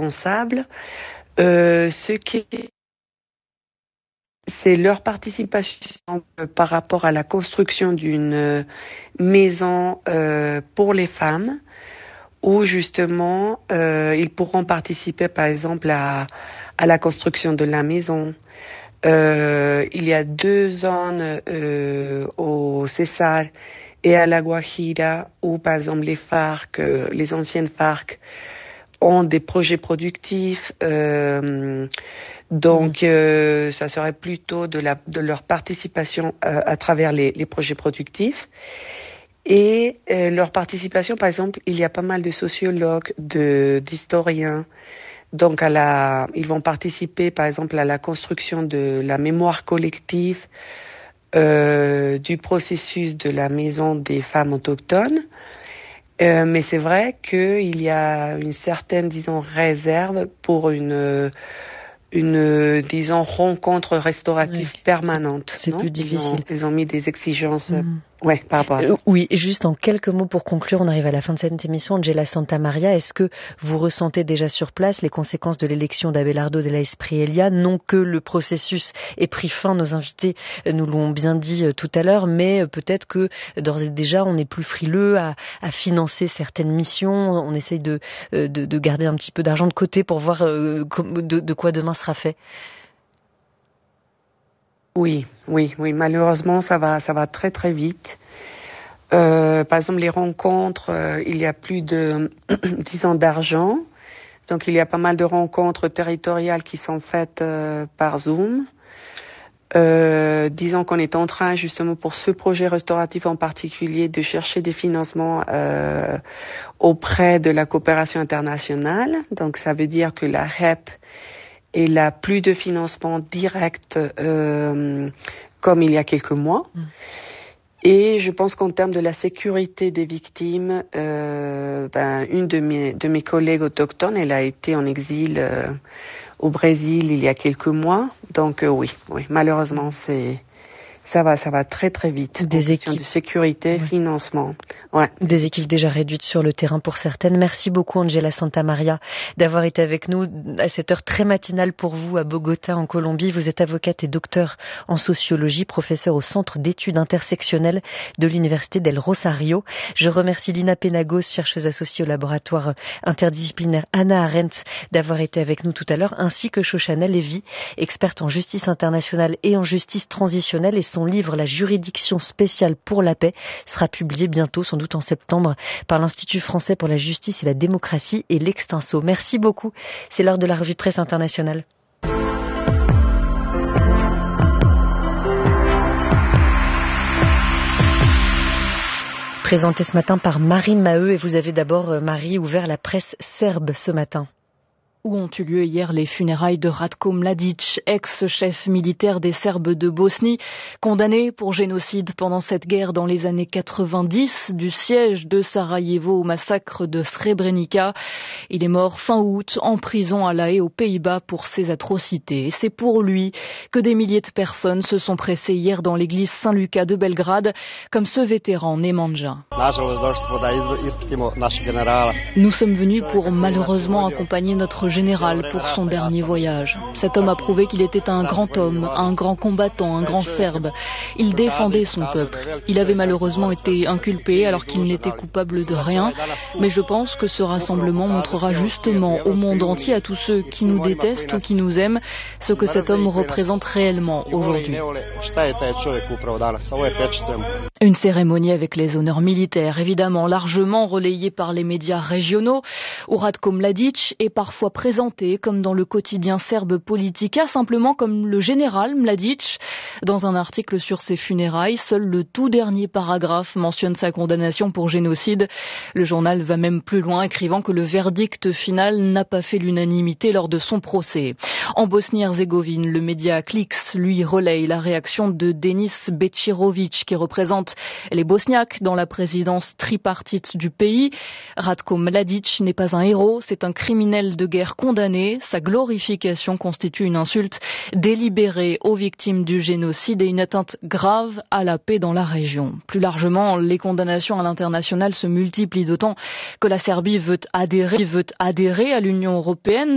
responsables. C'est leur participation par rapport à la construction d'une maison pour les femmes, où justement ils pourront participer par exemple à la construction de la maison. Il y a 2 zones au Cesar et à la Guajira où par exemple les FARC, les anciennes FARC ont des projets productifs. Donc, ça serait plutôt de leur participation à travers les projets productifs. Et leur participation, par exemple, il y a pas mal de sociologues, d'historiens. Donc, ils vont participer, par exemple, à la construction de la mémoire collective, du processus de la maison des femmes autochtones. Mais c'est vrai qu'il y a une certaine, disons, réserve pour une disons, rencontre restaurative permanente. C'est plus difficile. Ils ont mis des exigences par rapport à ça. Oui, juste en quelques mots pour conclure, on arrive à la fin de cette émission. Angela Santamaria, est-ce que vous ressentez déjà sur place les conséquences de l'élection d'Abelardo de la Espriella? Non que le processus ait pris fin, nos invités nous l'ont bien dit tout à l'heure, mais peut-être que d'ores et déjà on est plus frileux à financer certaines missions, on essaye de garder un petit peu d'argent de côté pour voir de quoi demain sera fait. Oui, malheureusement, ça va très très vite. Par exemple, les rencontres, il y a plus de 10 ans d'argent. Donc, il y a pas mal de rencontres territoriales qui sont faites par Zoom. Disons qu'on est en train, justement, pour ce projet restauratif en particulier, de chercher des financements auprès de la coopération internationale. Donc, ça veut dire que la REP et là, plus de financement direct comme il y a quelques mois. Et je pense qu'en termes de la sécurité des victimes, une de mes collègues autochtones, elle a été en exil au Brésil il y a quelques mois. Donc oui, malheureusement, ça va très très vite. Des équipes de sécurité, financement. Ouais. Des équipes déjà réduites sur le terrain pour certaines. Merci beaucoup Angela Santamaria d'avoir été avec nous à cette heure très matinale pour vous à Bogota en Colombie. Vous êtes avocate et docteur en sociologie, professeur au Centre d'études intersectionnelles de l'Université del Rosario. Je remercie Lina Penagos, chercheuse associée au laboratoire interdisciplinaire Hannah Arendt d'avoir été avec nous tout à l'heure, ainsi que Shoshana Levy, experte en justice internationale et en justice transitionnelle, et son livre La juridiction spéciale pour la paix sera publié bientôt, sans doute en septembre, par l'Institut français pour la justice et la démocratie et l'Extinso. Merci beaucoup. C'est l'heure de la revue de presse internationale. Présentée ce matin par Marie Maheu, et vous avez d'abord, Marie, ouvert la presse serbe ce matin. Où ont eu lieu hier les funérailles de Ratko Mladic, ex-chef militaire des Serbes de Bosnie, condamné pour génocide pendant cette guerre dans les années 90, du siège de Sarajevo au massacre de Srebrenica. Il est mort fin août en prison à La Haye aux Pays-Bas pour ses atrocités. Et c'est pour lui que des milliers de personnes se sont pressées hier dans l'église Saint-Lucas de Belgrade, comme ce vétéran Nemanja. Nous sommes venus pour malheureusement accompagner notre général pour son dernier voyage. Cet homme a prouvé qu'il était un grand homme, un grand combattant, un grand Serbe. Il défendait son peuple. Il avait malheureusement été inculpé alors qu'il n'était coupable de rien. Mais je pense que ce rassemblement montrera justement au monde entier, à tous ceux qui nous détestent ou qui nous aiment, ce que cet homme représente réellement aujourd'hui. Une cérémonie avec les honneurs militaires, évidemment largement relayée par les médias régionaux, où Ratko Mladic est parfois présenté comme dans le quotidien serbe Politika, simplement comme le général Mladic. Dans un article sur ses funérailles, seul le tout dernier paragraphe mentionne sa condamnation pour génocide. Le journal va même plus loin, écrivant que le verdict final n'a pas fait l'unanimité lors de son procès. En Bosnie-Herzégovine, le média Klix, lui, relaye la réaction de Denis Bečirović, qui représente les Bosniaques dans la présidence tripartite du pays. Ratko Mladic n'est pas un héros, c'est un criminel de guerre condamné. Sa glorification constitue une insulte délibérée aux victimes du génocide et une atteinte grave à la paix dans la région. Plus largement, les condamnations à l'international se multiplient, d'autant que la Serbie veut adhérer à l'Union européenne.